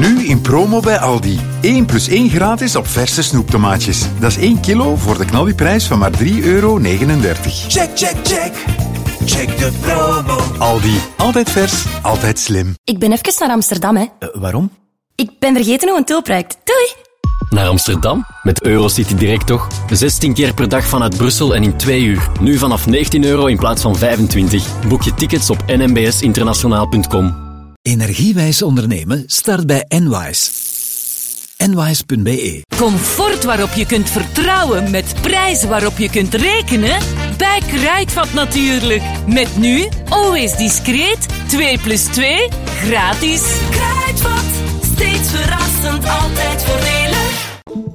Nu in promo bij Aldi. 1 + 1 gratis op verse snoeptomaatjes. Dat is 1 kilo voor de knaldiprijs van maar €3,39. Check, check, check. Check de promo. Aldi. Altijd vers, altijd slim. Ik ben even naar Amsterdam, hè. Waarom? Ik ben vergeten hoe een tolproject. Doei! Naar Amsterdam? Met Eurocity Direct toch? 16 keer per dag vanuit Brussel en in 2 uur. Nu vanaf €19 in plaats van 25. Boek je tickets op nmbsinternationaal.com. Energiewijs ondernemen start bij Enwise. Enwise.be. Comfort waarop je kunt vertrouwen met prijzen waarop je kunt rekenen? Bij Kruidvat natuurlijk. Met nu Always Discreet 2+2 gratis. Kruidvat, steeds verrassend, altijd voordelig.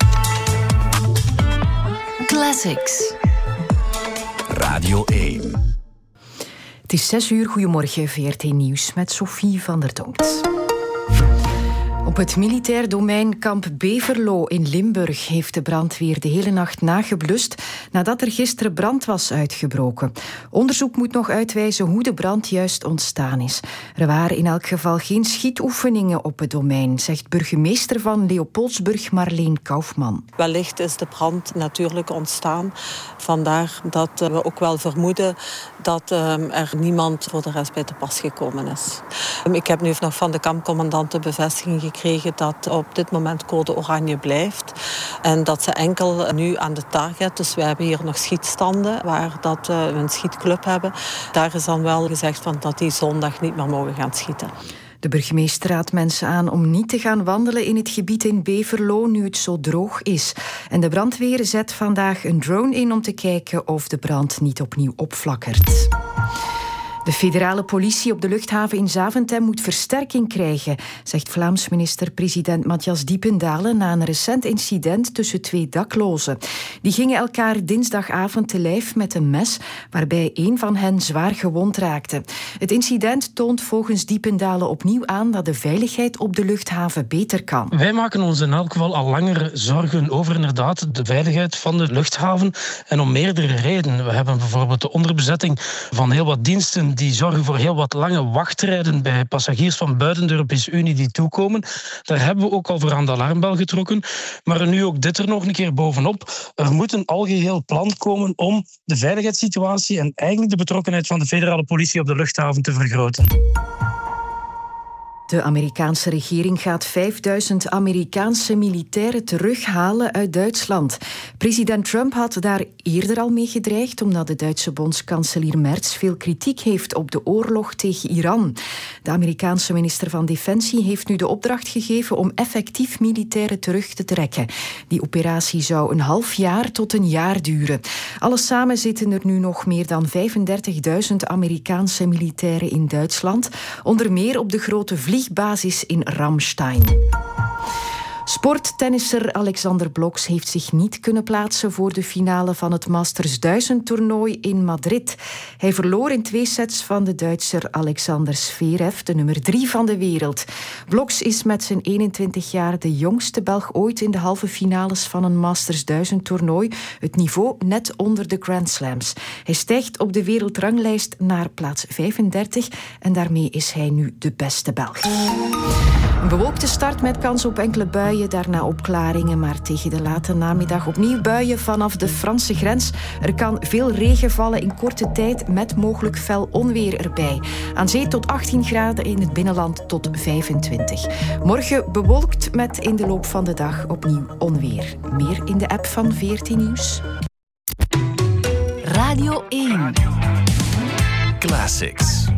Classics. Radio 1. Het is 6 uur. Goedemorgen, VRT Nieuws met Sophie van der Donkt. Op het militair domein kamp Beverlo in Limburg heeft de brandweer de hele nacht nageblust nadat er gisteren brand was uitgebroken. Onderzoek moet nog uitwijzen hoe de brand juist ontstaan is. Er waren in elk geval geen schietoefeningen op het domein, zegt burgemeester van Leopoldsburg Marleen Kaufman. Wellicht is de brand natuurlijk ontstaan. Vandaar dat we ook wel vermoeden dat er niemand voor de rest bij te pas gekomen is. Ik heb nu nog van de kampcommandant de bevestiging gekregen dat op dit moment code oranje blijft. En dat ze enkel nu aan de target, dus wij hebben hier nog schietstanden waar dat we een schietclub hebben. Daar is dan wel gezegd van dat die zondag niet meer mogen gaan schieten. De burgemeester raadt mensen aan om niet te gaan wandelen in het gebied in Beverlo nu het zo droog is. En de brandweer zet vandaag een drone in om te kijken of de brand niet opnieuw opflakkert. De federale politie op de luchthaven in Zaventem moet versterking krijgen, zegt Vlaams minister-president Matthias Diependalen na een recent incident tussen 2 daklozen. Die gingen elkaar dinsdagavond te lijf met een mes, waarbij een van hen zwaar gewond raakte. Het incident toont volgens Diependalen opnieuw aan dat de veiligheid op de luchthaven beter kan. Wij maken ons in elk geval al langer zorgen over inderdaad de veiligheid van de luchthaven en om meerdere redenen. We hebben bijvoorbeeld de onderbezetting van heel wat diensten die zorgen voor heel wat lange wachtrijden bij passagiers van buiten de Europese Unie die toekomen. Daar hebben we ook al voor aan de alarmbel getrokken. Maar nu ook dit er nog een keer bovenop. Er moet een algeheel plan komen om de veiligheidssituatie en eigenlijk de betrokkenheid van de federale politie op de luchthaven te vergroten. De Amerikaanse regering gaat 5000 Amerikaanse militairen terughalen uit Duitsland. President Trump had daar eerder al mee gedreigd, omdat de Duitse bondskanselier Merz veel kritiek heeft op de oorlog tegen Iran. De Amerikaanse minister van Defensie heeft nu de opdracht gegeven om effectief militairen terug te trekken. Die operatie zou een half jaar tot een jaar duren. Alles samen zitten er nu nog meer dan 35.000 Amerikaanse militairen in Duitsland, onder meer op de grote vliegbasis in Ramstein. Sporttennisser Alexander Bloksch heeft zich niet kunnen plaatsen voor de finale van het Masters 1000-toernooi in Madrid. Hij verloor in 2 sets van de Duitser Alexander Zverev, de nummer 3 van de wereld. Bloksch is met zijn 21 jaar de jongste Belg ooit in de halve finales van een Masters 1000-toernooi. Het niveau net onder de Grand Slams. Hij stijgt op de wereldranglijst naar plaats 35 en daarmee is hij nu de beste Belg. Een bewolkte start met kans op enkele buien, daarna opklaringen, maar tegen de late namiddag opnieuw buien vanaf de Franse grens. Er kan veel regen vallen in korte tijd met mogelijk fel onweer erbij. Aan zee tot 18 graden, in het binnenland tot 25. Morgen bewolkt met in de loop van de dag opnieuw onweer. Meer in de app van VRT Nieuws. Radio 1. Classics.